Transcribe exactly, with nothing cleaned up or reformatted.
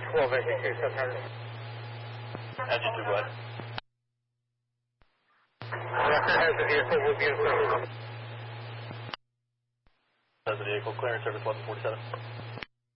twelve engine two, seven hundred. Engine two, go ahead. Record has the vehicle, will be in service. Has the vehicle, clearance service eleven forty-seven.